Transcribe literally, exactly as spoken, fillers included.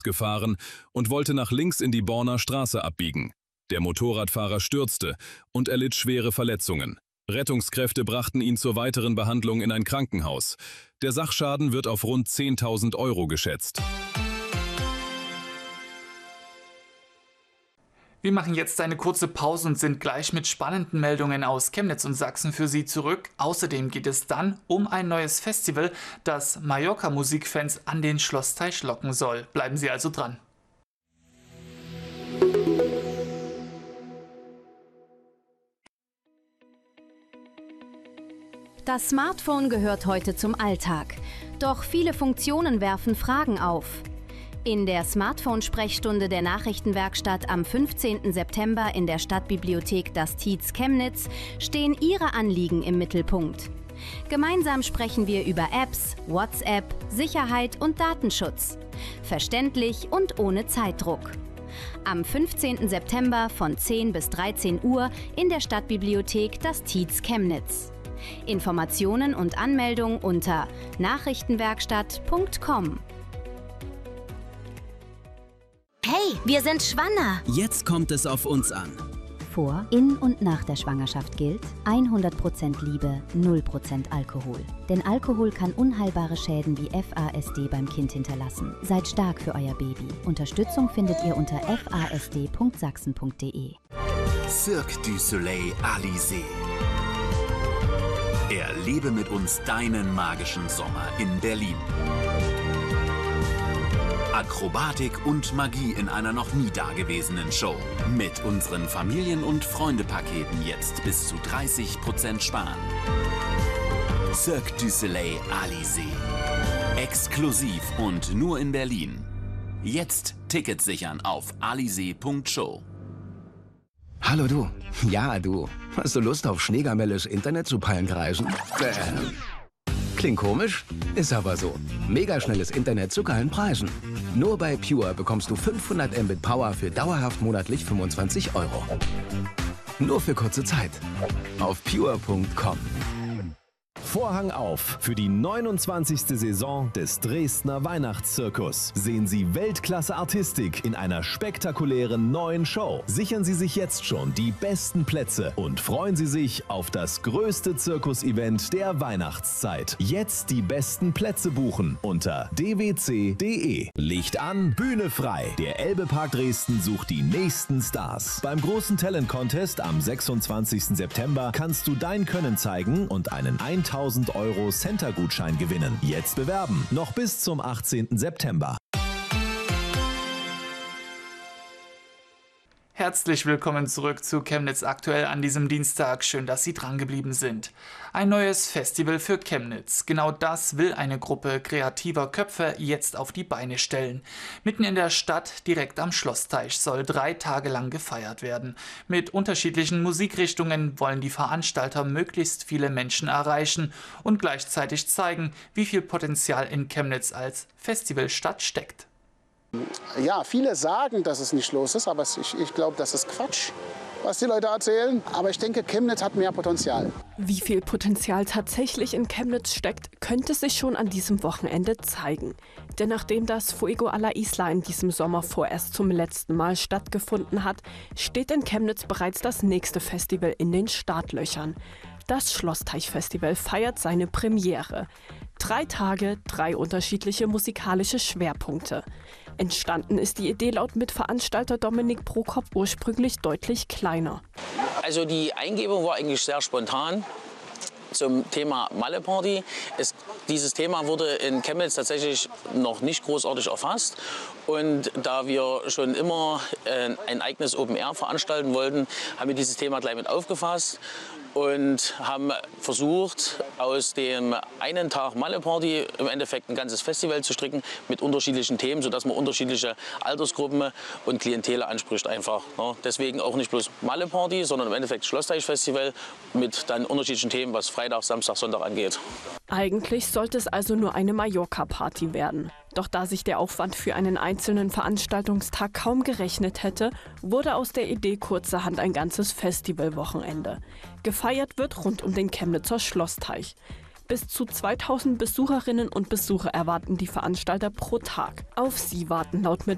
gefahren und wollte nach links in die Borner Straße abbiegen. Der Motorradfahrer stürzte und erlitt schwere Verletzungen. Rettungskräfte brachten ihn zur weiteren Behandlung in ein Krankenhaus. Der Sachschaden wird auf rund zehntausend Euro geschätzt. Wir machen jetzt eine kurze Pause und sind gleich mit spannenden Meldungen aus Chemnitz und Sachsen für Sie zurück. Außerdem geht es dann um ein neues Festival, das Mallorca-Musikfans an den Schlossteich locken soll. Bleiben Sie also dran. Das Smartphone gehört heute zum Alltag. Doch viele Funktionen werfen Fragen auf. In der Smartphone-Sprechstunde der Nachrichtenwerkstatt am fünfzehnten September in der Stadtbibliothek Das Tietz Chemnitz stehen Ihre Anliegen im Mittelpunkt. Gemeinsam sprechen wir über Apps, WhatsApp, Sicherheit und Datenschutz. Verständlich und ohne Zeitdruck. Am fünfzehnten September von zehn bis dreizehn Uhr in der Stadtbibliothek Das Tietz Chemnitz. Informationen und Anmeldung unter nachrichtenwerkstatt punkt com. Hey, wir sind schwanger. Jetzt kommt es auf uns an. Vor, in und nach der Schwangerschaft gilt hundert Prozent Liebe, null Prozent Alkohol. Denn Alkohol kann unheilbare Schäden wie F A S D beim Kind hinterlassen. Seid stark für euer Baby. Unterstützung findet ihr unter f a s d punkt sachsen punkt d e. Cirque du Soleil Alizé. Erlebe mit uns deinen magischen Sommer in Berlin. Akrobatik und Magie in einer noch nie dagewesenen Show. Mit unseren Familien- und Freunde-Paketen jetzt bis zu dreißig Prozent sparen. Cirque du Soleil Alizé. Exklusiv und nur in Berlin. Jetzt Tickets sichern auf alizé punkt show. Hallo du. Ja, du. Hast du Lust auf schneegamelles Internet zu Palmkreisen? Bäh. Klingt komisch, ist aber so. Mega schnelles Internet zu geilen Preisen. Nur bei Pure bekommst du fünfhundert Mbit Power für dauerhaft monatlich fünfundzwanzig Euro. Nur für kurze Zeit. Auf pure punkt com. Vorhang auf für die neunundzwanzigste Saison des Dresdner Weihnachtszirkus. Sehen Sie Weltklasse-Artistik in einer spektakulären neuen Show. Sichern Sie sich jetzt schon die besten Plätze und freuen Sie sich auf das größte Zirkus-Event der Weihnachtszeit. Jetzt die besten Plätze buchen unter d w c punkt d e. Licht an, Bühne frei. Der Elbe-Park Dresden sucht die nächsten Stars. Beim großen Talent-Contest am sechsundzwanzigsten September kannst du dein Können zeigen und einen tausend Euro Center-Gutschein gewinnen. Jetzt bewerben. Noch bis zum achtzehnten September. Herzlich willkommen zurück zu Chemnitz aktuell an diesem Dienstag. Schön, dass Sie dran geblieben sind. Ein neues Festival für Chemnitz. Genau das will eine Gruppe kreativer Köpfe jetzt auf die Beine stellen. Mitten in der Stadt, direkt am Schlossteich, soll drei Tage lang gefeiert werden. Mit unterschiedlichen Musikrichtungen wollen die Veranstalter möglichst viele Menschen erreichen und gleichzeitig zeigen, wie viel Potenzial in Chemnitz als Festivalstadt steckt. Ja, viele sagen, dass es nicht los ist, aber ich, ich glaube, das ist Quatsch, was die Leute erzählen. Aber ich denke, Chemnitz hat mehr Potenzial. Wie viel Potenzial tatsächlich in Chemnitz steckt, könnte sich schon an diesem Wochenende zeigen. Denn nachdem das Fuego a la Isla in diesem Sommer vorerst zum letzten Mal stattgefunden hat, steht in Chemnitz bereits das nächste Festival in den Startlöchern. Das Schlossteich-Festival feiert seine Premiere. Drei Tage, drei unterschiedliche musikalische Schwerpunkte. Entstanden ist die Idee laut Mitveranstalter Dominik Prokop ursprünglich deutlich kleiner. Also die Eingebung war eigentlich sehr spontan. Zum Thema Malle-Party. Es, dieses Thema wurde in Chemnitz tatsächlich noch nicht großartig erfasst. Und da wir schon immer äh, ein eigenes Open Air veranstalten wollten, haben wir dieses Thema gleich mit aufgefasst und haben versucht, aus dem einen Tag Malle-Party im Endeffekt ein ganzes Festival zu stricken mit unterschiedlichen Themen, sodass man unterschiedliche Altersgruppen und Klientele anspricht einfach. Ne? Deswegen auch nicht bloß Malle-Party, sondern im Endeffekt Schlossteich-Festival mit dann unterschiedlichen Themen, was Freitag, Samstag, Sonntag angeht. Eigentlich sollte es also nur eine Mallorca-Party werden. Doch da sich der Aufwand für einen einzelnen Veranstaltungstag kaum gerechnet hätte, wurde aus der Idee kurzerhand ein ganzes Festivalwochenende. Gefeiert wird rund um den Chemnitzer Schlossteich. Bis zu zweitausend Besucherinnen und Besucher erwarten die Veranstalter pro Tag. Auf sie warten laut